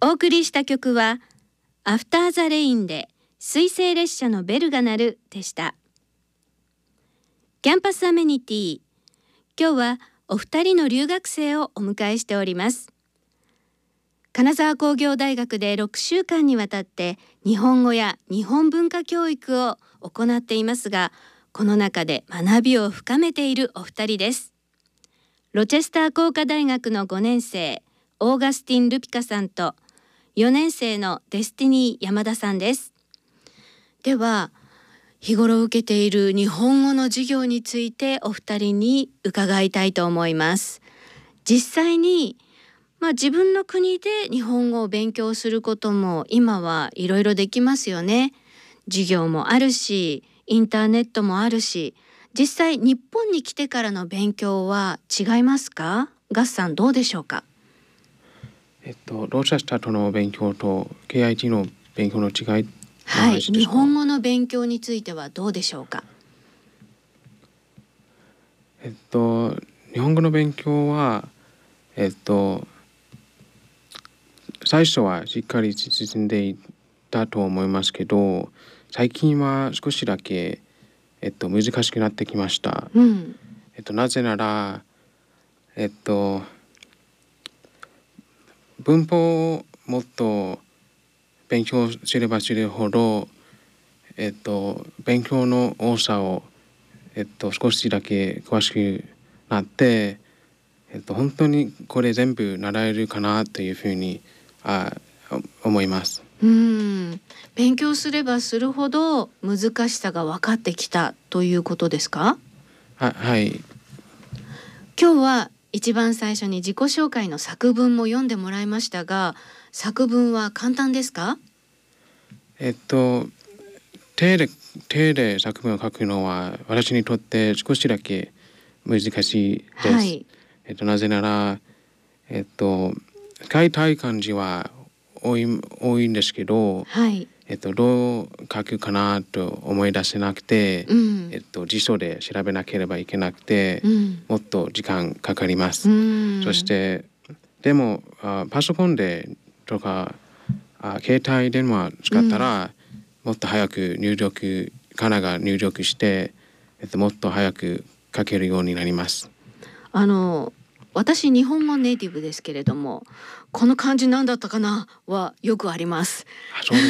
お送りした曲はアフターザレインで水星列車のベルが鳴るでした。キャンパスアメニティ、今日はお二人の留学生をお迎えしております。金沢工業大学で6週間にわたって日本語や日本文化教育を行っていますが、この中で学びを深めているお二人です。ロチェスター工科大学の5年生オーガスティン・ルピカさんと4年生のデスティニー山田さんです。では日頃受けている日本語の授業についてお二人に伺いたいと思います。実際に、自分の国で日本語を勉強することも今はいろいろできますよね。授業もあるし、インターネットもあるし、実際日本に来てからの勉強は違いますか？ガッさんどうでしょうか？ ロチェスターとの勉強と KIT の勉強の違い、 はい、日本語の勉強についてはどうでしょうか？ 日本語の勉強は最初はしっかり進んでいたと思いますけど、最近は少しだけ難しくなってきました。なぜなら文法をもっと勉強すればするほど勉強の多さを少しだけ詳しくなって本当にこれ全部習えるかなというふうに思います。 勉強すればするほど難しさが分かってきたということですか？ はい。 今日は一番最初に自己紹介の作文も読んでもらいましたが、作文は簡単ですか？ 手で作文を書くのは私にとって少しだけ難しいです。はい。なぜなら使いたい漢字は多いんですけど、はい、どう書くかなと思い出せなくて、辞書で調べなければいけなくて、もっと時間かかります。そしてでもパソコンでとか携帯電話使ったら、もっと早くカナが入力して、もっと早く書けるようになります。 私日本語ネイティブですけれども、この漢字何だったかなはよくあります。 そうで